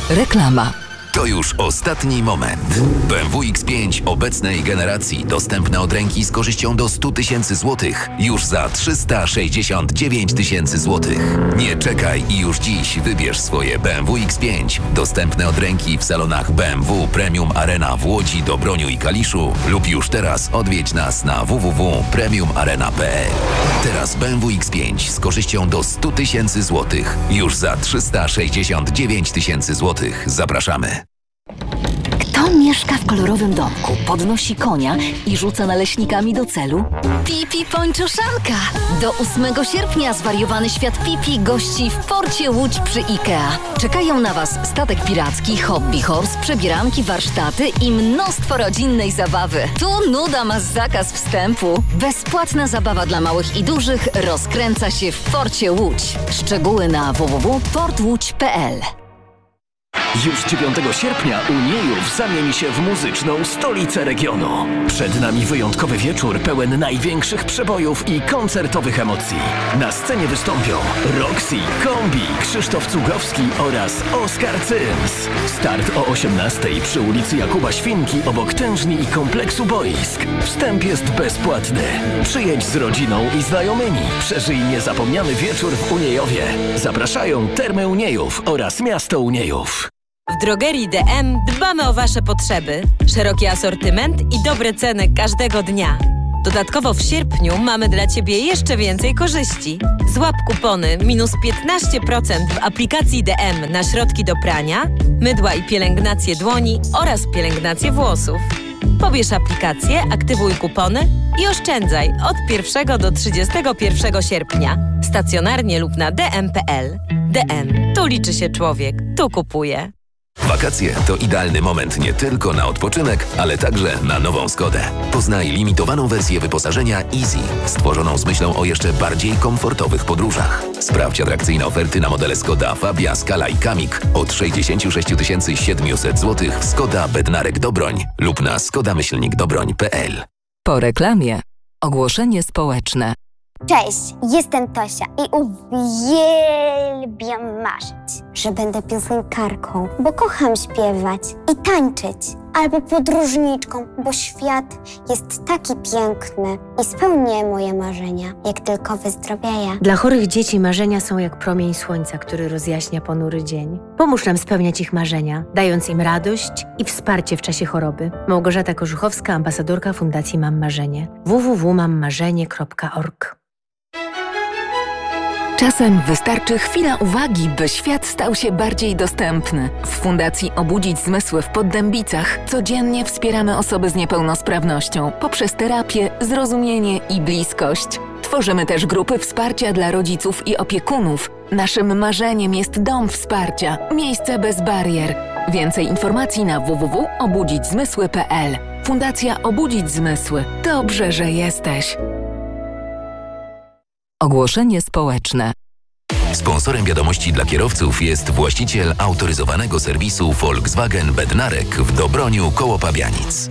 Reklama. To już ostatni moment. BMW X5 obecnej generacji dostępne od ręki z korzyścią do 100 000 złotych już za 369 000 złotych. Nie czekaj i już dziś wybierz swoje BMW X5 dostępne od ręki w salonach BMW Premium Arena w Łodzi, Dobroniu i Kaliszu lub już teraz odwiedź nas na www.premiumarena.pl. Teraz BMW X5 z korzyścią do 100 000 złotych już za 369 000 złotych. Zapraszamy. Kto mieszka w kolorowym domku, podnosi konia i rzuca naleśnikami do celu? Pipi Pończoszanka! Do 8 sierpnia zwariowany świat Pipi gości w porcie Łódź przy IKEA. Czekają na Was statek piracki, hobby horse, przebieranki, warsztaty i mnóstwo rodzinnej zabawy. Tu nuda ma zakaz wstępu. Bezpłatna zabawa dla małych i dużych rozkręca się w porcie Łódź. Szczegóły na www.portłódź.pl. Już 9 sierpnia Uniejów zamieni się w muzyczną stolicę regionu. Przed nami wyjątkowy wieczór pełen największych przebojów i koncertowych emocji. Na scenie wystąpią Roxy, Kombi, Krzysztof Cugowski oraz Oskar Cyms. Start o 18:00 przy ulicy Jakuba Świnki obok tężni i kompleksu boisk. Wstęp jest bezpłatny. Przyjedź z rodziną i znajomymi. Przeżyj niezapomniany wieczór w Uniejowie. Zapraszają Termy Uniejów oraz Miasto Uniejów. W drogerii DM dbamy o Wasze potrzeby. Szeroki asortyment i dobre ceny każdego dnia. Dodatkowo w sierpniu mamy dla Ciebie jeszcze więcej korzyści. Złap kupony minus 15% w aplikacji DM na środki do prania, mydła i pielęgnację dłoni oraz pielęgnację włosów. Pobierz aplikację, aktywuj kupony i oszczędzaj od 1 do 31 sierpnia. Stacjonarnie lub na dm.pl. DM. Tu liczy się człowiek. Tu kupuje. Wakacje to idealny moment nie tylko na odpoczynek, ale także na nową Skodę. Poznaj limitowaną wersję wyposażenia Easy, stworzoną z myślą o jeszcze bardziej komfortowych podróżach. Sprawdź atrakcyjne oferty na modele Skoda Fabia, Scala i Kamik od 66 700 zł w Skoda Bednarek Dobroń lub na skoda-dobroń.pl. Po reklamie ogłoszenie społeczne. Cześć, jestem Tosia i uwielbiam marzyć, że będę piosenkarką, bo kocham śpiewać i tańczyć, albo podróżniczką, bo świat jest taki piękny i spełnię moje marzenia, jak tylko wyzdrowieję. Dla chorych dzieci marzenia są jak promień słońca, który rozjaśnia ponury dzień. Pomóż nam spełniać ich marzenia, dając im radość i wsparcie w czasie choroby. Małgorzata Korzuchowska, ambasadorka Fundacji Mam Marzenie. www.mammarzenie.org. Czasem wystarczy chwila uwagi, by świat stał się bardziej dostępny. W Fundacji Obudzić Zmysły w Poddębicach codziennie wspieramy osoby z niepełnosprawnością poprzez terapię, zrozumienie i bliskość. Tworzymy też grupy wsparcia dla rodziców i opiekunów. Naszym marzeniem jest dom wsparcia, miejsce bez barier. Więcej informacji na www.obudzićzmysły.pl. Fundacja Obudzić Zmysły. Dobrze, że jesteś. Ogłoszenie społeczne. Sponsorem wiadomości dla kierowców jest właściciel autoryzowanego serwisu Volkswagen Bednarek w Dobroniu koło Pabianic.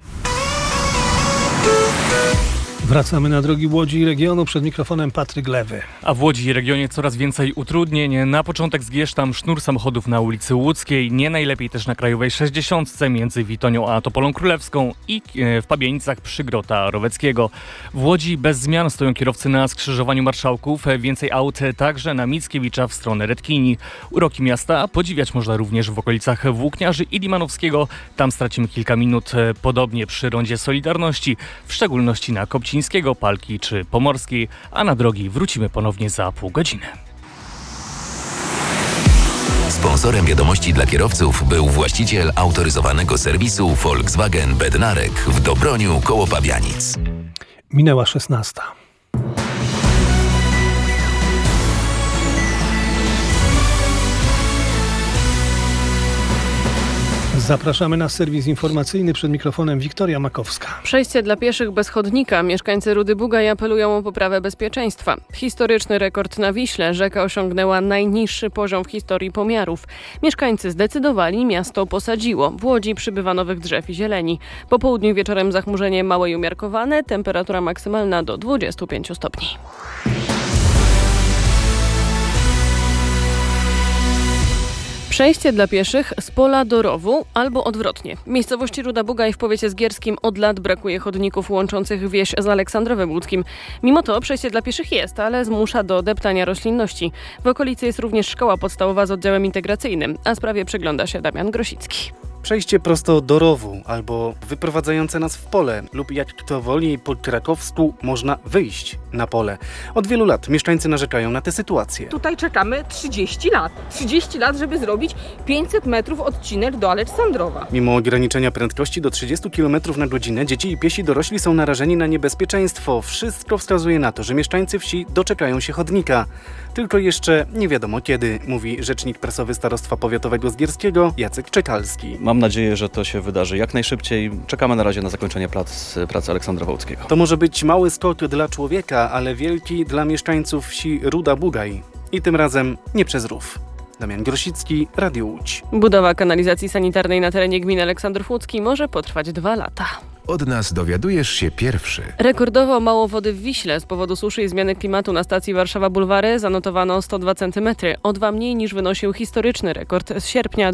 Wracamy na drogi Łodzi i regionu. Przed mikrofonem Patryk Lewy. A w Łodzi i regionie coraz więcej utrudnień. Na początek zgierz tam sznur samochodów na ulicy Łódzkiej. Nie najlepiej też na krajowej 60 między Witonią a Topolą Królewską i w Pabienicach przy Grota Roweckiego. W Łodzi bez zmian stoją kierowcy na skrzyżowaniu Marszałków. Więcej aut także na Mickiewicza w stronę Redkini. Uroki miasta podziwiać można również w okolicach Włókniarzy i Limanowskiego. Tam stracimy kilka minut. Podobnie przy rondzie Solidarności, w szczególności na Kopcińskiego, Palki czy Pomorskiej, a na drogi wrócimy ponownie za pół godziny. Sponsorem wiadomości dla kierowców był właściciel autoryzowanego serwisu Volkswagen Bednarek w Dobroniu koło Pabianic. Minęła 16. Zapraszamy na serwis informacyjny. Przed mikrofonem Wiktoria Makowska. Przejście dla pieszych bez chodnika. Mieszkańcy Rudy Bugaj apelują o poprawę bezpieczeństwa. Historyczny rekord na Wiśle. Rzeka osiągnęła najniższy poziom w historii pomiarów. Mieszkańcy zdecydowali, miasto posadziło. W Łodzi przybywa nowych drzew i zieleni. Po południu i wieczorem zachmurzenie małe i umiarkowane. Temperatura maksymalna do 25 stopni. Przejście dla pieszych z pola do rowu albo odwrotnie. W miejscowości Ruda Bugaj w powiecie zgierskim od lat brakuje chodników łączących wieś z Aleksandrowem Łódzkim. Mimo to przejście dla pieszych jest, ale zmusza do deptania roślinności. W okolicy jest również szkoła podstawowa z oddziałem integracyjnym, a sprawie przygląda się Damian Grosicki. Przejście prosto do rowu albo wyprowadzające nas w pole lub jak kto woli po krakowsku można wyjść na pole. Od wielu lat mieszkańcy narzekają na tę sytuację. Tutaj czekamy 30 lat. 30 lat, żeby zrobić 500 metrów odcinek do Aleksandrowa. Mimo ograniczenia prędkości do 30 km na godzinę dzieci i piesi dorośli są narażeni na niebezpieczeństwo. Wszystko wskazuje na to, że mieszkańcy wsi doczekają się chodnika. Tylko jeszcze nie wiadomo kiedy, mówi rzecznik prasowy Starostwa Powiatowego Zgierskiego Jacek Czekalski. Mam nadzieję, że to się wydarzy jak najszybciej. Czekamy na razie na zakończenie pracy Aleksandrowa Łódzkiego. To może być mały skok dla człowieka, ale wielki dla mieszkańców wsi Ruda Bugaj. I tym razem nie przez rów. Damian Grosicki, Radio Łódź. Budowa kanalizacji sanitarnej na terenie gminy Aleksandrów Łódzki może potrwać 2 lata. Od nas dowiadujesz się pierwszy. Rekordowo mało wody w Wiśle z powodu suszy i zmiany klimatu na stacji Warszawa Bulwary zanotowano 102 cm, o 2 mniej niż wynosił historyczny rekord z sierpnia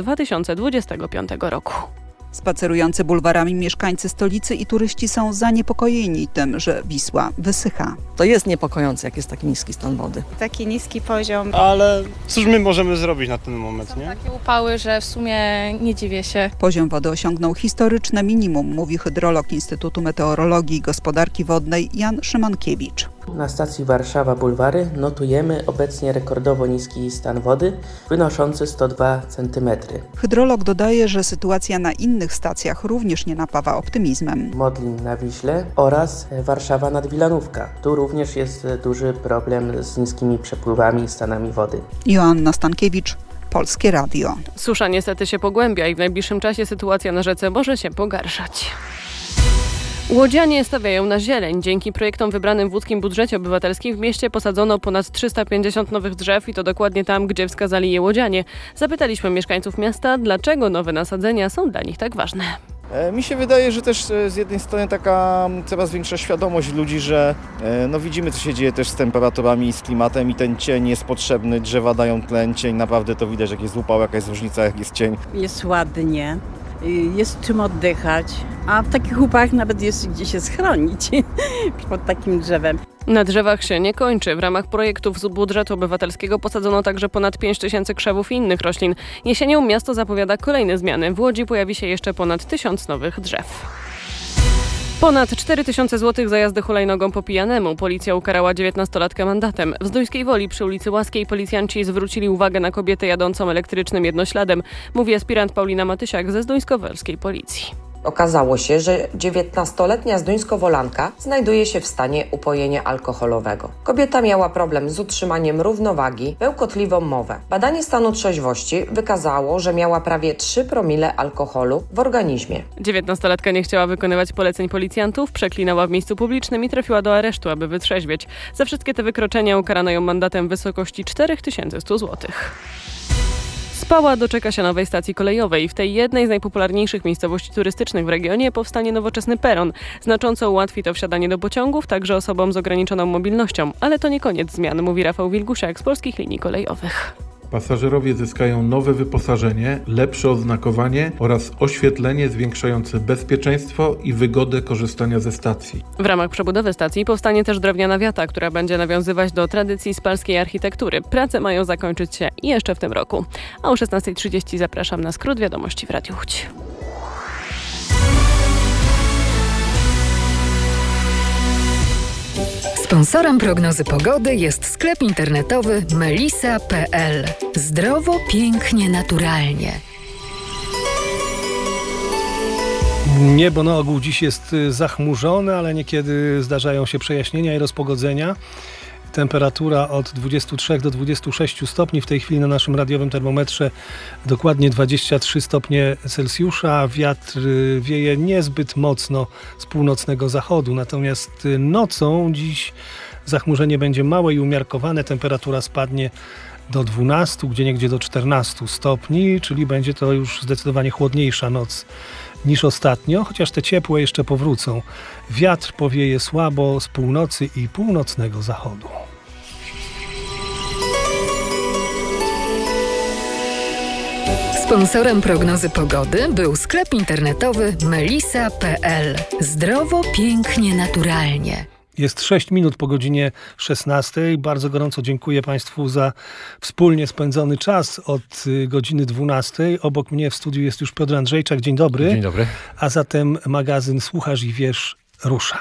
2025 roku. Spacerujący bulwarami mieszkańcy stolicy i turyści są zaniepokojeni tym, że Wisła wysycha. To jest niepokojące, jak jest taki niski stan wody. Taki niski poziom. Ale cóż my możemy zrobić na ten moment, nie? Są takie upały, że w sumie nie dziwię się. Poziom wody osiągnął historyczne minimum, mówi hydrolog Instytutu Meteorologii i Gospodarki Wodnej Jan Szymankiewicz. Na stacji Warszawa Bulwary notujemy obecnie rekordowo niski stan wody, wynoszący 102 cm. Hydrolog dodaje, że sytuacja na innych stacjach również nie napawa optymizmem. Modlin na Wiśle oraz Warszawa nad Wilanówka. Tu również jest duży problem z niskimi przepływami i stanami wody. Joanna Stankiewicz, Polskie Radio. Susza niestety się pogłębia i w najbliższym czasie sytuacja na rzece może się pogarszać. Łodzianie stawiają na zieleń. Dzięki projektom wybranym w łódzkim budżecie obywatelskim w mieście posadzono ponad 350 nowych drzew i to dokładnie tam, gdzie wskazali je łodzianie. Zapytaliśmy mieszkańców miasta, dlaczego nowe nasadzenia są dla nich tak ważne. Mi się wydaje, że też z jednej strony taka coraz większa świadomość ludzi, że widzimy, co się dzieje też z temperaturami i z klimatem i ten cień jest potrzebny, drzewa dają tlen, cień naprawdę to widać, jak jest upał, jaka jest różnica, jak jest cień. Jest ładnie, jest czym oddychać, a w takich upałach nawet jest gdzie się schronić pod takim drzewem. Na drzewach się nie kończy. W ramach projektów z budżetu obywatelskiego posadzono także ponad 5 tysięcy krzewów i innych roślin. Jesienią miasto zapowiada kolejne zmiany. W Łodzi pojawi się jeszcze ponad 1000 nowych drzew. Ponad 4000 zł za jazdę hulajnogą po pijanemu. Policja ukarała 19-latkę mandatem. W Zduńskiej Woli przy ulicy Łaskiej policjanci zwrócili uwagę na kobietę jadącą elektrycznym jednośladem, mówi aspirant Paulina Matysiak ze zduńskowolskiej policji. Okazało się, że 19-letnia zduńskowolanka znajduje się w stanie upojenia alkoholowego. Kobieta miała problem z utrzymaniem równowagi, bełkotliwą mowę. Badanie stanu trzeźwości wykazało, że miała prawie 3 promile alkoholu w organizmie. 19-latka nie chciała wykonywać poleceń policjantów, przeklinała w miejscu publicznym i trafiła do aresztu, aby wytrzeźwieć. Za wszystkie te wykroczenia ukarano ją mandatem w wysokości 4100 zł. Spała doczeka się nowej stacji kolejowej. W tej jednej z najpopularniejszych miejscowości turystycznych w regionie powstanie nowoczesny peron. Znacząco ułatwi to wsiadanie do pociągów, także osobom z ograniczoną mobilnością. Ale to nie koniec zmian, mówi Rafał Wilgusiak z Polskich Linii Kolejowych. Pasażerowie zyskają nowe wyposażenie, lepsze oznakowanie oraz oświetlenie zwiększające bezpieczeństwo i wygodę korzystania ze stacji. W ramach przebudowy stacji powstanie też drewniana wiata, która będzie nawiązywać do tradycji spalskiej architektury. Prace mają zakończyć się jeszcze w tym roku. A o 16:30 zapraszam na skrót wiadomości w Radiu Łódź. Sponsorem prognozy pogody jest sklep internetowy melisa.pl. Zdrowo, pięknie, naturalnie. Niebo na ogół dziś jest zachmurzone, ale niekiedy zdarzają się przejaśnienia i rozpogodzenia. Temperatura od 23 do 26 stopni. W tej chwili na naszym radiowym termometrze dokładnie 23 stopnie Celsjusza. Wiatr wieje niezbyt mocno z północnego zachodu. Natomiast nocą dziś zachmurzenie będzie małe i umiarkowane. Temperatura spadnie do 12, gdzieniegdzie do 14 stopni, czyli będzie to już zdecydowanie chłodniejsza noc niż ostatnio, chociaż te ciepłe jeszcze powrócą. Wiatr powieje słabo z północy i północnego zachodu. Sponsorem prognozy pogody był sklep internetowy melisa.pl. Zdrowo, pięknie, naturalnie. Jest 6 minut po godzinie 16. Bardzo gorąco dziękuję Państwu za wspólnie spędzony czas od godziny 12. Obok mnie w studiu jest już Piotr Andrzejczak. Dzień dobry. Dzień dobry. A zatem magazyn Słuchasz i Wiesz rusza.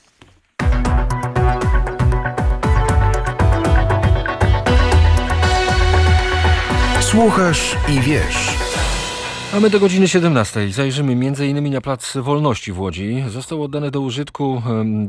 Słuchasz i wiesz. A my do godziny 17 zajrzymy m.in. na Plac Wolności w Łodzi. Został oddany do użytku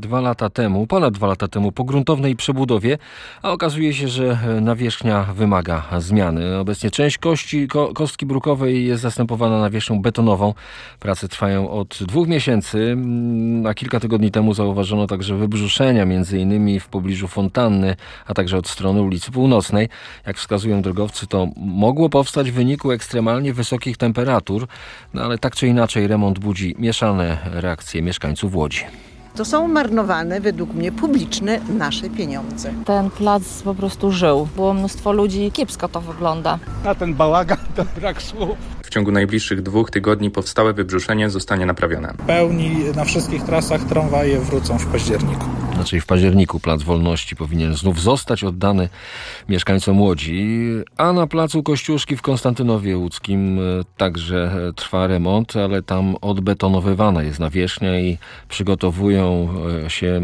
ponad 2 lata temu po gruntownej przebudowie, a okazuje się, że nawierzchnia wymaga zmiany. Obecnie część kostki brukowej jest zastępowana nawierzchnią betonową. Prace trwają od 2 miesięcy, a kilka tygodni temu zauważono także wybrzuszenia m.in. w pobliżu fontanny, a także od strony ulicy Północnej. Jak wskazują drogowcy, to mogło powstać w wyniku ekstremalnie wysokich temperatur, ale tak czy inaczej remont budzi mieszane reakcje mieszkańców Łodzi. To są marnowane, według mnie, publiczne nasze pieniądze. Ten plac po prostu żył. Było mnóstwo ludzi, kiepsko to wygląda. Na ten bałagan to brak słów. W ciągu najbliższych 2 tygodni powstałe wybrzuszenie zostanie naprawione. W pełni na wszystkich trasach tramwaje wrócą w październiku. Znaczy w październiku Plac Wolności powinien znów zostać oddany mieszkańcom Łodzi, a na Placu Kościuszki w Konstantynowie Łódzkim także trwa remont, ale tam odbetonowywana jest nawierzchnia i przygotowują się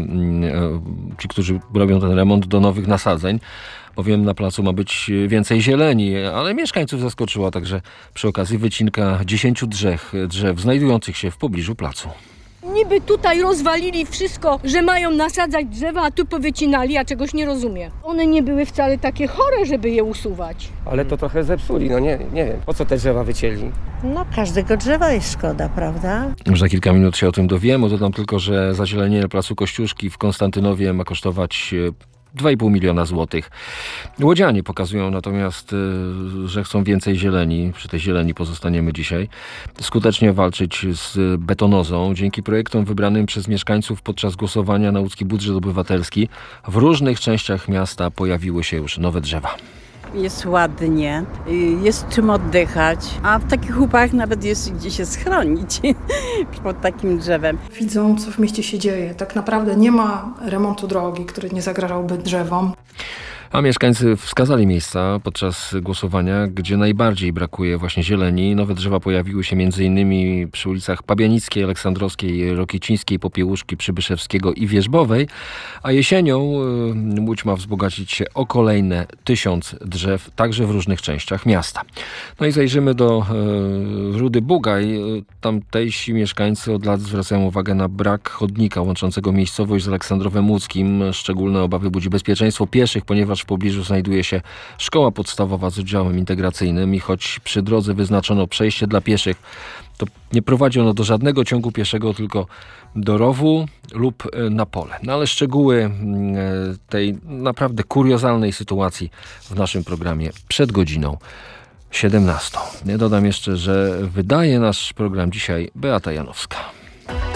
ci, którzy robią ten remont, do nowych nasadzeń. Bowiem na placu ma być więcej zieleni, ale mieszkańców zaskoczyła także przy okazji wycinka 10 drzew znajdujących się w pobliżu placu. Niby tutaj rozwalili wszystko, że mają nasadzać drzewa, a tu powycinali, a czegoś nie rozumiem. One nie były wcale takie chore, żeby je usuwać. Ale to trochę zepsuli, nie wiem, po co te drzewa wycięli? No każdego drzewa jest szkoda, prawda? Już za kilka minut się o tym dowiemy. Dodam tylko, że zazielenienie Placu Kościuszki w Konstantynowie ma kosztować 2,5 miliona złotych. Łodzianie pokazują natomiast, że chcą więcej zieleni. Przy tej zieleni pozostaniemy dzisiaj. Skutecznie walczyć z betonozą. Dzięki projektom wybranym przez mieszkańców podczas głosowania na łódzki budżet obywatelski w różnych częściach miasta pojawiły się już nowe drzewa. Jest ładnie, jest czym oddychać, a w takich upach nawet jest gdzie się schronić pod takim drzewem. Widzą, co w mieście się dzieje. Tak naprawdę nie ma remontu drogi, który nie zagrażałby drzewom. A mieszkańcy wskazali miejsca podczas głosowania, gdzie najbardziej brakuje właśnie zieleni. Nowe drzewa pojawiły się m.in. przy ulicach Pabianickiej, Aleksandrowskiej, Rokicińskiej, Popiełuszki, Przybyszewskiego i Wierzbowej, a jesienią Łódź ma wzbogacić się o kolejne 1000 drzew, także w różnych częściach miasta. No i zajrzymy do Rudy Bugaj. Tamtejsi mieszkańcy od lat zwracają uwagę na brak chodnika łączącego miejscowość z Aleksandrowem Łódzkim. Szczególne obawy budzi bezpieczeństwo pieszych, ponieważ w pobliżu znajduje się szkoła podstawowa z oddziałem integracyjnym i choć przy drodze wyznaczono przejście dla pieszych, to nie prowadzi ono do żadnego ciągu pieszego, tylko do rowu lub na pole. No ale szczegóły tej naprawdę kuriozalnej sytuacji w naszym programie przed godziną 17. Dodam jeszcze, że wydaje nasz program dzisiaj Beata Janowska.